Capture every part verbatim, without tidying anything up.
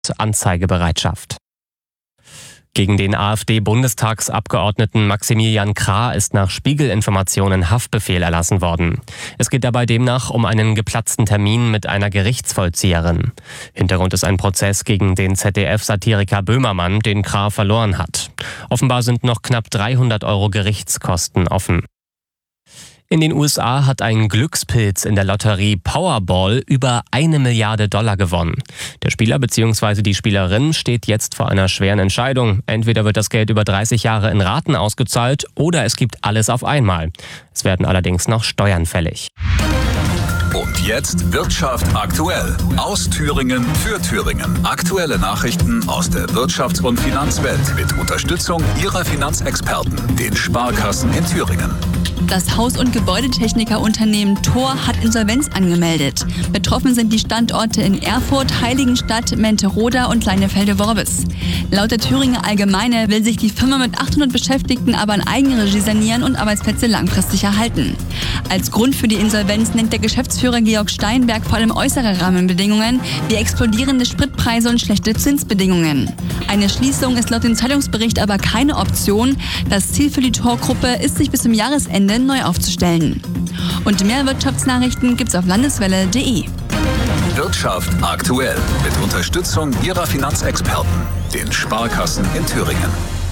Anzeigebereitschaft. Gegen den AfD-Bundestagsabgeordneten Maximilian Krah ist nach Spiegel-Informationen Haftbefehl erlassen worden. Es geht dabei demnach um einen geplatzten Termin mit einer Gerichtsvollzieherin. Hintergrund ist ein Prozess gegen den Z D F-Satiriker Böhmermann, den Krah verloren hat. Offenbar sind noch knapp dreihundert Euro Gerichtskosten offen. In den U S A hat ein Glückspilz in der Lotterie Powerball über eine Milliarde Dollar gewonnen. Der Spieler bzw. die Spielerin steht jetzt vor einer schweren Entscheidung. Entweder wird das Geld über dreißig Jahre in Raten ausgezahlt oder es gibt alles auf einmal. Es werden allerdings noch Steuern fällig. Und jetzt Wirtschaft aktuell. Aus Thüringen für Thüringen. Aktuelle Nachrichten aus der Wirtschafts- und Finanzwelt mit Unterstützung Ihrer Finanzexperten, den Sparkassen in Thüringen. Das Haus- und Gebäudetechnikerunternehmen Thor hat Insolvenz angemeldet. Betroffen sind die Standorte in Erfurt, Heiligenstadt, Menteroda und Leinefelde-Worbis. Laut der Thüringer Allgemeine will sich die Firma mit achthundert Beschäftigten aber in Eigenregie sanieren und Arbeitsplätze langfristig erhalten. Als Grund für die Insolvenz nennt der Geschäftsführer Georg Steinberg vor allem äußere Rahmenbedingungen wie explodierende Spritpreise und schlechte Zinsbedingungen. Eine Schließung ist laut dem Zeitungsbericht aber keine Option. Das Ziel für die Thor-Gruppe ist, sich bis zum Jahresende neu aufzustellen. Und mehr Wirtschaftsnachrichten gibt's auf landeswelle punkt de. Wirtschaft aktuell mit Unterstützung Ihrer Finanzexperten, den Sparkassen in Thüringen.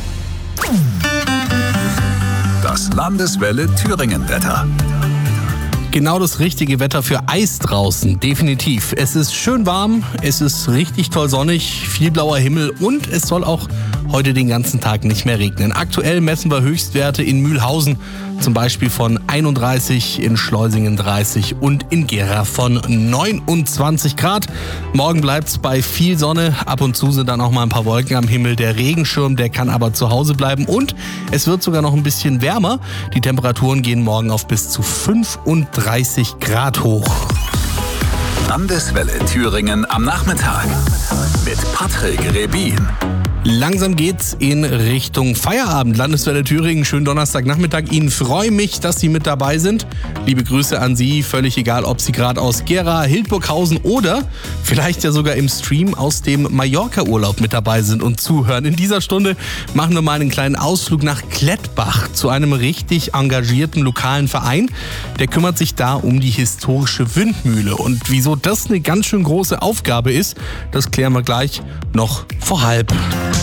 Das Landeswelle Thüringen-Wetter. Genau das richtige Wetter für Eis draußen, definitiv. Es ist schön warm, es ist richtig toll sonnig, viel blauer Himmel und es soll auch heute den ganzen Tag nicht mehr regnen. Aktuell messen wir Höchstwerte in Mühlhausen, zum Beispiel von einunddreißig, in Schleusingen dreißig und in Gera von neunundzwanzig Grad. Morgen bleibt es bei viel Sonne, ab und zu sind dann auch mal ein paar Wolken am Himmel. Der Regenschirm, der kann aber zu Hause bleiben und es wird sogar noch ein bisschen wärmer. Die Temperaturen gehen morgen auf bis zu fünfunddreißig Grad hoch. Landeswelle Thüringen am Nachmittag mit Patrick Rebin. Langsam geht's in Richtung Feierabend. Landeswelle Thüringen, schönen Donnerstagnachmittag. Ihnen freue mich, dass Sie mit dabei sind. Liebe Grüße an Sie, völlig egal, ob Sie gerade aus Gera, Hildburghausen oder vielleicht ja sogar im Stream aus dem Mallorca-Urlaub mit dabei sind und zuhören. In dieser Stunde machen wir mal einen kleinen Ausflug nach Klettbach zu einem richtig engagierten lokalen Verein. Der kümmert sich da um die historische Windmühle. Und wieso das eine ganz schön große Aufgabe ist, das klären wir gleich noch vor halb.